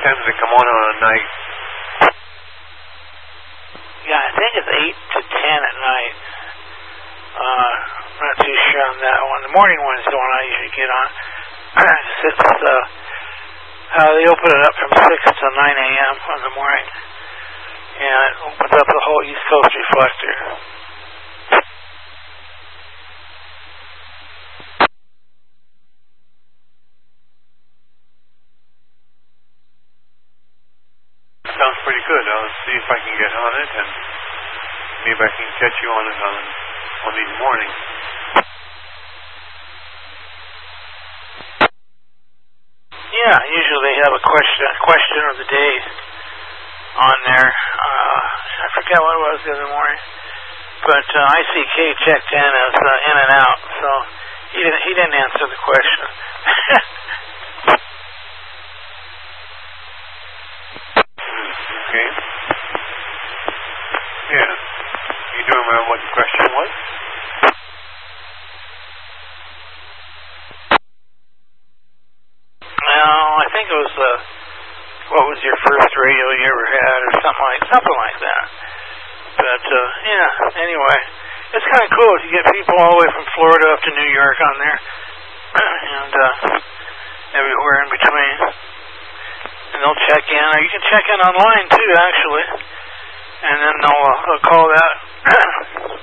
time does it come on a night? Yeah, I think it's 8 to 10 at night. I'm not too sure on that one. The morning one is the one I usually get on. They open it up from 6 to 9 a.m. in the morning. And it opens up the whole East Coast reflector. Sounds pretty good. I'll see if I can get on it, and maybe I can catch you on it on these mornings. Yeah, usually they have a question of the day on there. I forget what it was the other morning, but ICK checked in as in and out, so he didn't answer the question. Okay. Yeah. You do remember what the question was? Well, I think it was what was your first radio you ever had, or something like that. But yeah. Anyway, it's kind of cool if you get people all the way from Florida up to New York on there, and everywhere in between. And they'll check in, or you can check in online too, actually. And then they'll call that